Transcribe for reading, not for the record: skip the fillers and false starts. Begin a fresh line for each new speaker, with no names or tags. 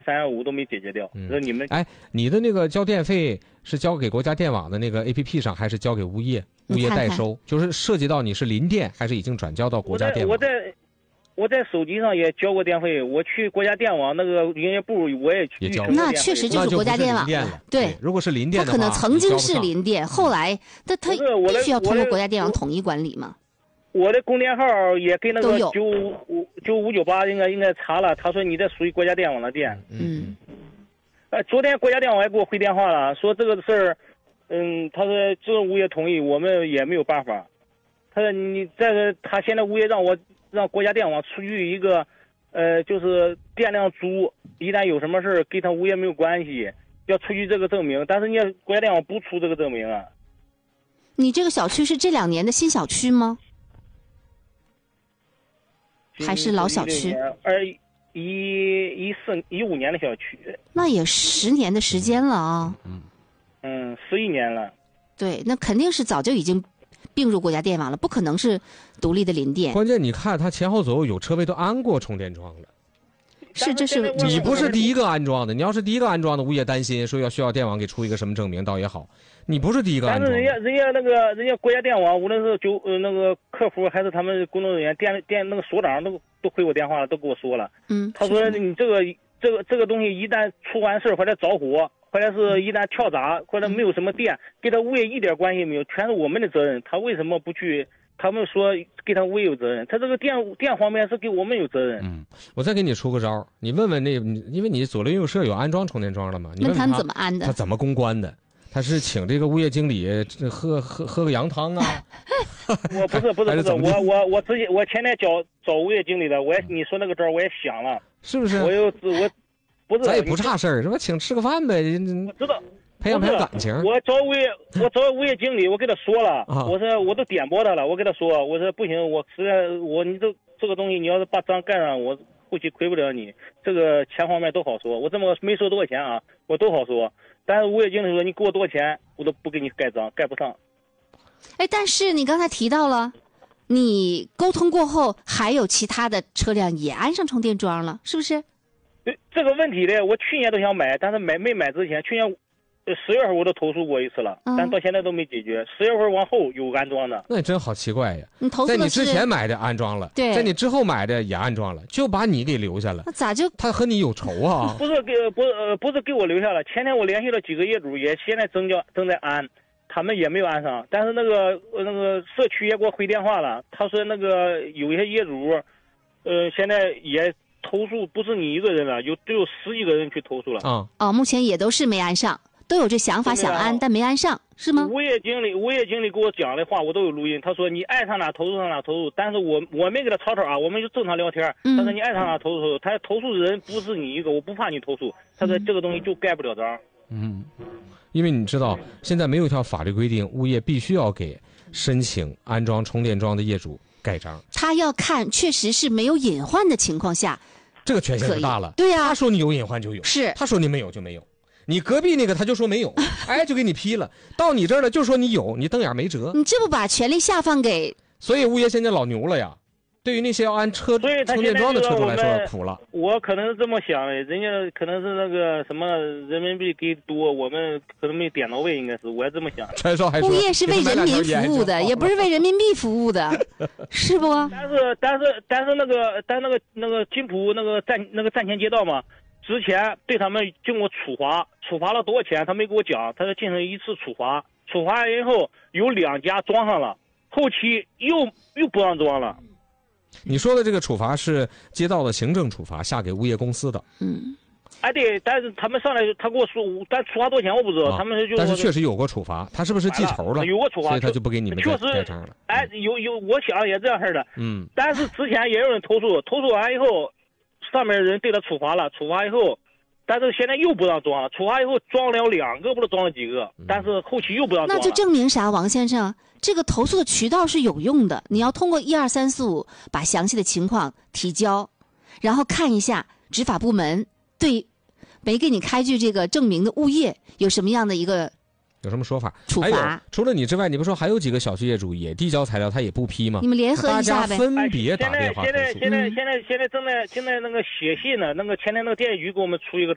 315都没解决掉。你们
你的那个交电费是交给国家电网的那个 APP 上，还是交给物业代收？就是涉及到你是临电还是已经转交到国家电网？
我在手机上也交过电费，我去国家电网那个营业部我也
交过。
那确实就是国家电网了。对，
如果是临电的话，
它可能曾经是临电，后来它必须要通过国家电网统一管理嘛。
我的供电号也跟那个9598应该查了，他说你这属于国家电网的电。昨天国家电网还给我回电话了，说这个事儿，他说这个物业同意，我们也没有办法。他说你这个他现在物业让国家电网出具一个，就是电量租，一旦有什么事跟他物业没有关系，要出具这个证明。但是国家电网不出这个证明啊。
你这个小区是这2年的新小区吗？还是老小区
？15年的小区。
那也10年的时间了啊。
11年了。
对，那肯定是早就已经并入国家电网了，不可能是独立的临电。
关键你看它前后左右有车位都安过充电桩了。
这是
你不是第一个安装的，你要是第一个安装的，物业担心说需要电网给出一个什么证明倒也好，你不是第一个安装的。
但是人家国家电网，无论是那个客服还是他们工作人员，电那个所长都回我电话了，都跟我说了。他说你这个东西一旦出完事或者着火，或者是一旦跳闸，或者没有什么电，跟他物业一点关系没有，全是我们的责任。他为什么不去？他们说给他物业有责任，他这个电方面是给我们有责任。
我再给你出个招，你问问因为你左邻右舍有安装充电桩了吗？你问
他们怎么安的？
他怎么公关的？他是请这个物业经理喝个羊汤啊？
我不是，我前天找物业经理的，你说那个招我也想了，
是不是？
我不是，
咱也不差事儿，是吧？请吃个饭呗。
我知道。
培养感情。
我找物业经理，我跟他说了，我说我都点拨他了，我跟他说，我说不行，你这个东西你要是把章盖上，我后期亏不了你。这个钱方面都好说，我这么没收多少钱啊，我都好说。但是物业经理说你给我多少钱，我都不给你盖章，盖不上。
但是你刚才提到了，你沟通过后还有其他的车辆也安上充电桩了，是不是？
对这个问题呢，我去年都想买，但是没买之前，去年10月份我都投诉过一次了，但到现在都没解决。10月份往后有安装的，
那你真好奇怪呀！
你投诉
在你之前买的安装了，
对，
在你之后买的也安装了，就把你给留下了。
那咋就
他和你有仇啊？
不是给我留下了。前天我联系了几个业主，也现在正在安，他们也没有安上。但是那个社区也给我回电话了，他说那个有一些业主，现在也投诉，不是你一个人了，都有10几个人去投诉了。
目前也都是没安上。都有这想法想安，但没安上，是吗？
物业经理给我讲的话我都有录音，他说你爱上哪投诉上哪投诉，但是我没给他吵吵啊，我们就正常聊天。他说你爱上哪投诉，他投诉人不是你一个，我不怕你投诉。他说这个东西就盖不了章。
因为你知道现在没有一条法律规定物业必须要给申请安装充电桩的业主盖章，
他要看确实是没有隐患的情况下，
这个权限就大了。
对呀，
他说你有隐患就有，
是
他说你没有就没有。你隔壁那个他就说没有，就给你批了。到你这儿了就说你有，你瞪眼没辙。
你这不把权力下放给？
所以物业现在老牛了呀。对于那些要安充电桩的车主来说苦了。
我可能是这么想的，人家可能是那个什么人民币给多，我们可能没点到位，应该是我也这么想。
物业是为人民服务的，也不是为人民币服务的，是不？
但是那个金浦那个站前街道嘛。之前对他们经过处罚了多少钱他没给我讲，他说进行一次处罚完以后有2家装上了，后期又不让装了。
你说的这个处罚是街道的行政处罚下给物业公司的。
对，但是他们上来他跟我说，但处罚多少钱我不知道，他们就
但是确实有过处罚，他是不是记仇了？
有过处罚，
所以他就不给你们盖章了。
有，我想也这样式的。但是之前也有人投诉完以后。上面人对他处罚以后，但是现在又不让装了。处罚以后装了2个，不知道装了几个，但是后期又不让装了。
那就证明啥，王先生？这个投诉的渠道是有用的，你要通过12345把详细的情况提交，然后看一下执法部门对没给你开具这个证明的物业有什么样的一个。
有什么说法？
处罚？
除了你之外，你不说还有几个小区业主也递交材料，他也不批吗？
你们联合一下呗。
大家分别打电话投诉。
现在正在那个写信呢，那个前天那个电信局给我们出一个。